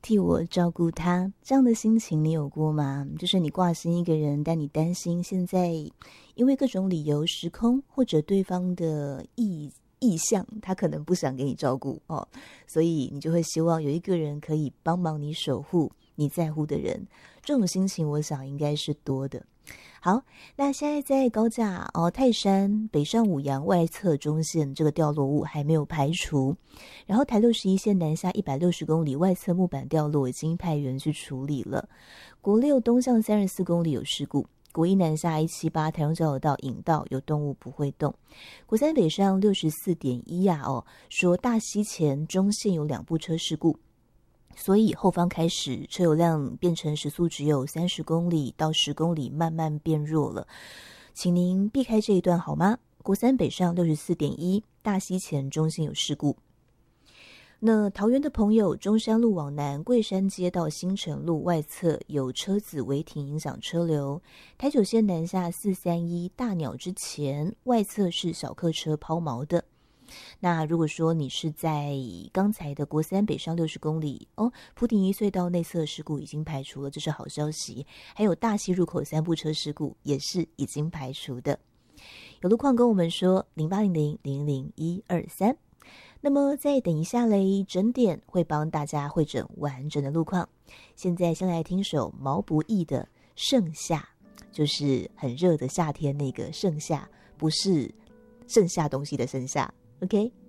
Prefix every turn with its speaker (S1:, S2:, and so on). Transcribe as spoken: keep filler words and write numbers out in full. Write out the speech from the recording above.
S1: 替我照顾他，这样的心情你有过吗？就是你挂心一个人，但你担心现在因为各种理由时空，或者对方的意意向，他可能不想给你照顾哦，所以你就会希望有一个人可以帮忙你守护你在乎的人，这种心情我想应该是多的。好，那现在在高架哦，泰山北上五杨外侧中线这个掉落物还没有排除，然后台六十一线南下一百六十公里外侧木板掉落已经派员去处理了。国六东向三十四公里有事故，国一南下一七八台中交流道引道有动物不会动，国三北上六十四点一啊哦，说大溪前中线有两部车事故。所以后方开始车流量变成时速只有三十公里到十公里，慢慢变弱了，请您避开这一段好吗？国三北上六十四点一，大溪前中线有事故。那桃园的朋友，中山路往南桂山街到新城路外侧有车子违停影响车流，台九线南下四三一大鸟之前外侧是小客车抛锚的。那如果说你是在刚才的国三北上六十公里哦，蒲顶一隧道内侧事故已经排除了，这是好消息。还有大溪入口三部车事故也是已经排除的。有路况跟我们说零八零零零零一二三。那么再等一下嘞，整点会帮大家汇整完整的路况。现在先来听首毛不易的《盛夏》，就是很热的夏天那个盛夏，不是剩下东西的剩下。OK。